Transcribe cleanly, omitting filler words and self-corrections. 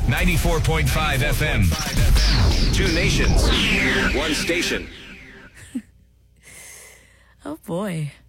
94.5 FM. Two nations, one station. Oh boy.